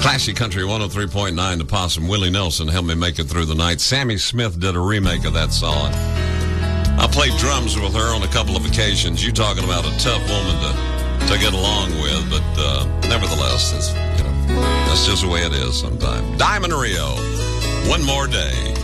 Classic Country 103.9 The Possum. Willie Nelson helped me make it through the night. Sammy Smith did a remake of that song. I played drums with her on a couple of occasions. You talking about a tough woman to get along with, but nevertheless, that's just the way it is sometimes. Diamond Rio, One More Day.